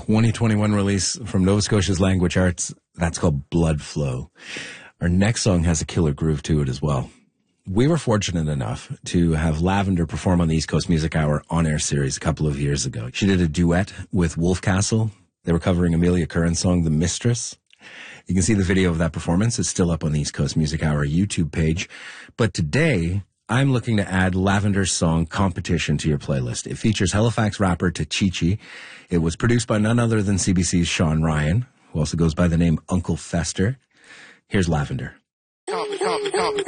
2021 release from Nova Scotia's Language Arts. That's called Blood Flow. Our next song has a killer groove to it as well. We were fortunate enough to have Lavender perform on the East Coast Music Hour on-air series a couple of years ago. She did a duet with Wolfcastle. They were covering Amelia Curran's song, The Mistress. You can see the video of that performance. It's still up on the East Coast Music Hour YouTube page. But today, I'm looking to add Lavender's song Competition to your playlist. It features Halifax rapper Tachichi. It was produced by none other than CBC's Sean Ryan, who also goes by the name Uncle Fester. Here's Lavender.